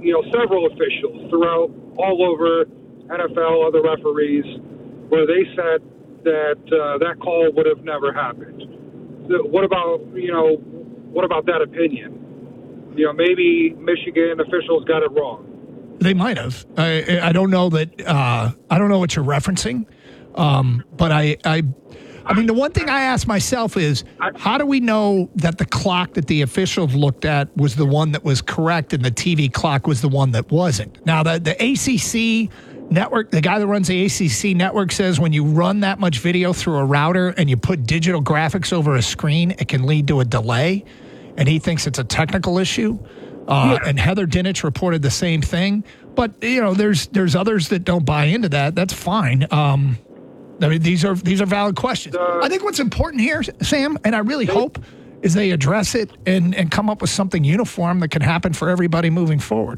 several officials throughout all over NFL, other referees, where they said that that call would have never happened. So what about that opinion? Maybe Michigan officials got it wrong. They might have. I don't know that. I don't know what you're referencing. But I mean, the one thing I ask myself is, how do we know that the clock that the officials looked at was the one that was correct and the TV clock was the one that wasn't? Now, the ACC network, the guy that runs the ACC network says when you run that much video through a router and you put digital graphics over a screen, it can lead to a delay. And he thinks it's a technical issue. And Heather Dinich reported the same thing. But, there's others that don't buy into that. That's fine. I mean, these are valid questions. I think what's important here, Sam, and I really hope, is they address it and come up with something uniform that can happen for everybody moving forward.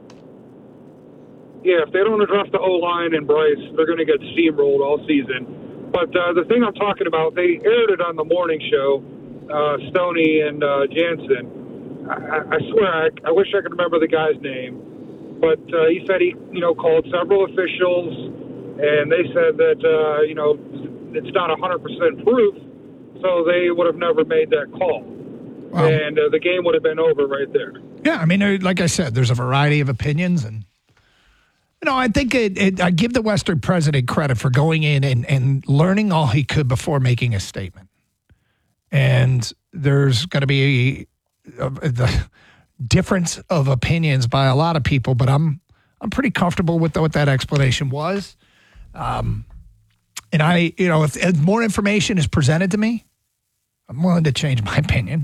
Yeah, if they don't address the O-line and Bryce, they're going to get steamrolled all season. But the thing I'm talking about, they aired it on the morning show, Stoney and Jansen. I swear, I wish I could remember the guy's name. But he said he, called several officials, and they said that, it's not 100% proof, so they would have never made that call. And the game would have been over right there. Yeah, I mean, like I said, there's a variety of opinions. And, I think I give the Western president credit for going in and learning all he could before making a statement. And there's going to be the difference of opinions by a lot of people, but I'm pretty comfortable with what that explanation was. And if more information is presented to me, I'm willing to change my opinion.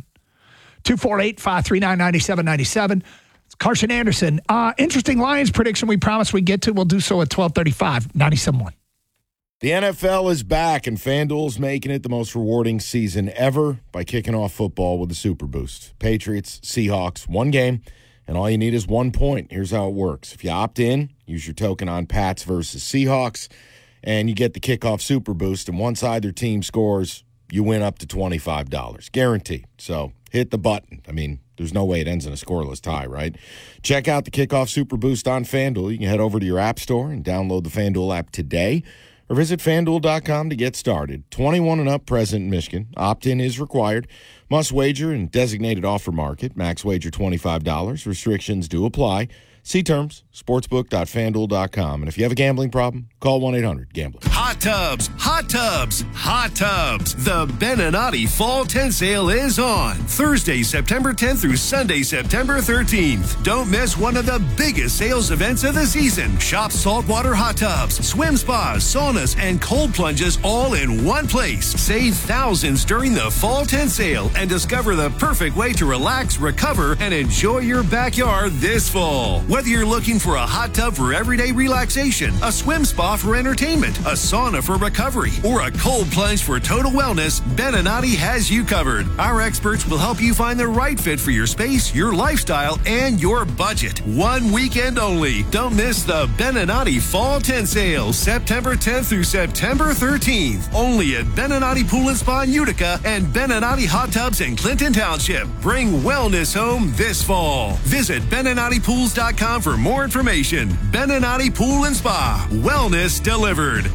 248-539-9797. It's Carson Anderson. Interesting Lions prediction we promised we'd get to. We'll do so at 12:35, 97.1. The NFL is back, and FanDuel's making it the most rewarding season ever by kicking off football with a Super Boost. Patriots, Seahawks, one game, and all you need is 1 point. Here's how it works. If you opt in, use your token on Pats versus Seahawks, and you get the kickoff Super Boost, and once either team scores, you win up to $25. Guaranteed. So hit the button. I mean, there's no way it ends in a scoreless tie, right? Check out the kickoff Super Boost on FanDuel. You can head over to your app store and download the FanDuel app today, or visit FanDuel.com to get started. 21 and up present in Michigan. Opt-in is required. Must wager in designated offer market. Max wager $25. Restrictions do apply. See terms, sportsbook.fanduel.com. And if you have a gambling problem, call 1-800-GAMBLER. Hot tubs, hot tubs, hot tubs. The Beninati Fall Tent Sale is on Thursday, September 10th through Sunday, September 13th. Don't miss one of the biggest sales events of the season. Shop saltwater hot tubs, swim spas, saunas, and cold plunges all in one place. Save thousands during the Fall Tent Sale and discover the perfect way to relax, recover, and enjoy your backyard this fall. Whether you're looking for a hot tub for everyday relaxation, a swim spa for entertainment, a sauna for recovery, or a cold plunge for total wellness, Beninati has you covered. Our experts will help you find the right fit for your space, your lifestyle, and your budget. One weekend only. Don't miss the Beninati Fall Tent Sale, September 10th through September 13th. Only at Beninati Pool and Spa in Utica and Beninati Hot Tubs in Clinton Township. Bring wellness home this fall. Visit BeninatiPools.com for more information. Beninati Pool and Spa. Wellness delivered.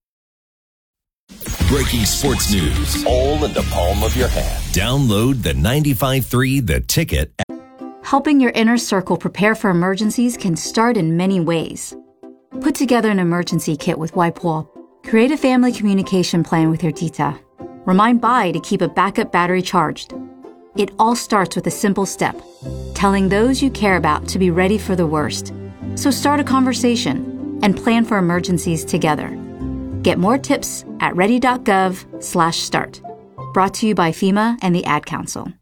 Breaking sports news, all in the palm of your hand. Download the 95.3 The Ticket. Helping your inner circle prepare for emergencies can start in many ways. Put together an emergency kit with WipeWall. Create a family communication plan with your tita. Remind Bai to keep a backup battery charged. It all starts with a simple step, telling those you care about to be ready for the worst. So start a conversation and plan for emergencies together. Get more tips at ready.gov/start. Brought to you by FEMA and the Ad Council.